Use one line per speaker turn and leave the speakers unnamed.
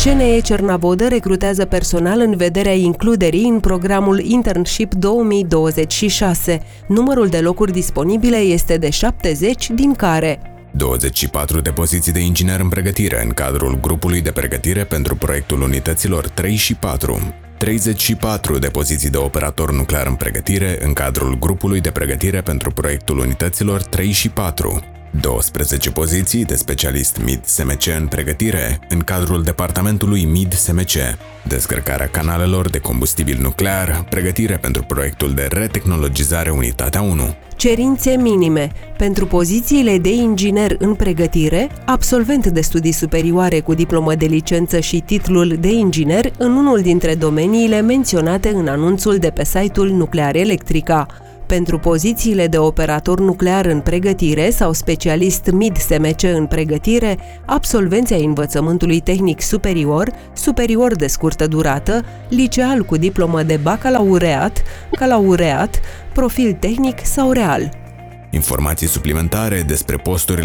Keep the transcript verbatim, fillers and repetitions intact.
N E Cernavodă recrutează personal în vederea includerii în programul Internship două mii douăzeci și șase. Numărul de locuri disponibile este de șaptezeci, din care
douăzeci și patru de poziții de inginer în pregătire în cadrul grupului de pregătire pentru proiectul unităților trei și patru, treizeci și patru de poziții de operator nuclear în pregătire în cadrul grupului de pregătire pentru proiectul unităților trei și patru, douăsprezece poziții de specialist M I D-S M C în pregătire în cadrul departamentului M I D-S M C, descărcarea canalelor de combustibil nuclear, pregătire pentru proiectul de retehnologizare Unitatea unu.
Cerințe minime. Pentru pozițiile de inginer în pregătire, absolvent de studii superioare cu diplomă de licență și titlul de inginer în unul dintre domeniile menționate în anunțul de pe site-ul Nuclear Electrica. Pentru pozițiile de operator nuclear în pregătire sau specialist M I D-S M C în pregătire, absolvenții ai învățământului tehnic superior, superior de scurtă durată, liceal cu diplomă de bacalaureat, calaureat, profil tehnic sau real.
Informații suplimentare despre posturile